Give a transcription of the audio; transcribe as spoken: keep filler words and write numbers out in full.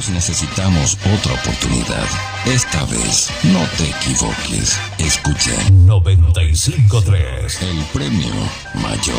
necesitamos otra oportunidad. Esta vez, no te equivoques. Escucha. noventa y cinco tres. El premio mayor.